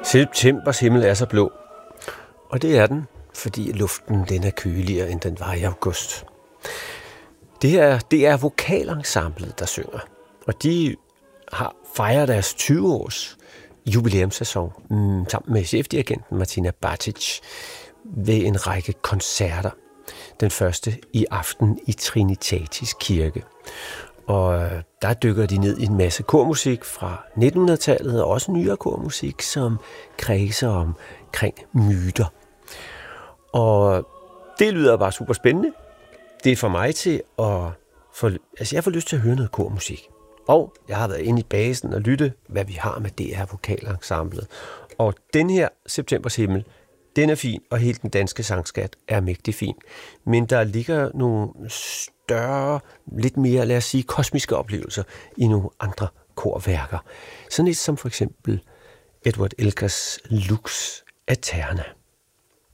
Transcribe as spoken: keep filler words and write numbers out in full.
Septembers himmel er så blå, og det er den, fordi luften den er køligere, end den var i august. Det er, det er vokalensemblet, der synger, og de har fejret deres tyve års jubilæumssæson mm, sammen med chefdirigenten Martina Batic ved en række koncerter. Den første i aften i Trinitatis Kirke. Og der dykker de ned i en masse kormusik fra nittenhundredetallet, og også nyere kormusik, som kredser omkring myter. Og det lyder bare super spændende. Det er for mig til at få, altså jeg får lyst til at høre noget kormusik. Og jeg har været inde i basen og lytte, hvad vi har med det her vokalensemblet. Og den her Septembers himmel, den er fin, og hele den danske sangskat er mægtig fin. Men der ligger nogle større, lidt mere, lad os sige, kosmiske oplevelser i nogle andre korværker. Sådan et som for eksempel Edward Elgars Lux Aeterna.